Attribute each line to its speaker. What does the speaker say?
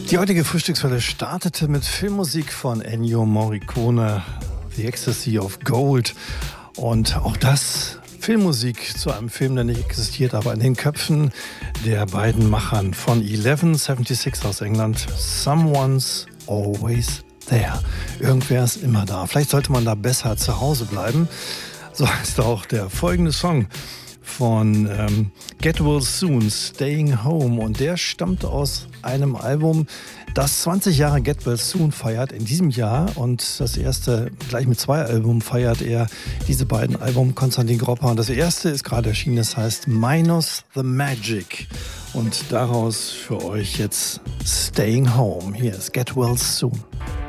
Speaker 1: Die heutige Frühstückswelle startete mit Filmmusik von Ennio Morricone, The Ecstasy of Gold. Und auch das Filmmusik zu einem Film, der nicht existiert, aber in den Köpfen der beiden Machern von 1176 aus England. Someone's always there. Irgendwer ist immer da. Vielleicht sollte man da besser zu Hause bleiben. So heißt auch der folgende Song von Get Well Soon, Staying Home. Und der stammt aus einem Album, das 20 Jahre Get Well Soon feiert in diesem Jahr. Und das erste, gleich mit 2 Alben, feiert er diese beiden Alben, Konstantin Gropper. Und das erste ist gerade erschienen, das heißt Minus the Magic. Und daraus für euch jetzt Staying Home. Hier ist Get Well Soon.